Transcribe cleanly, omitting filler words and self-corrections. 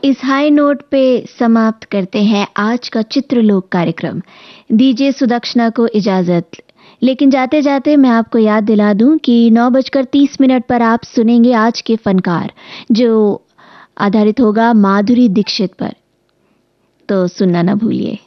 इस high note पे समाप्त करते हैं आज का चित्रलोक कार्यक्रम। दीजिए सुदक्षिणा को इजाजत। लेकिन जाते जाते मैं आपको याद दिला दूं कि 9:30 पर आप सुनेंगे आज के फनकार, जो आधारित होगा माधुरी दीक्षित पर। तो सुनना ना भूलिए।